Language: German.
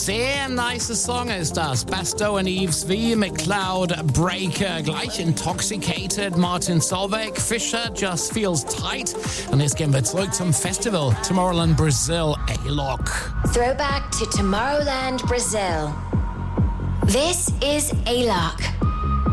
Sehr nice Song ist das. Basto and Eves V mit Cloud Breaker. Gleich Intoxicated, Martin Solveig, Fisher, Just Feels Tight. Und jetzt gehen wir zurück zum Festival. Tomorrowland Brazil, A-Lock. Throwback to Tomorrowland Brazil. This is A-Lock.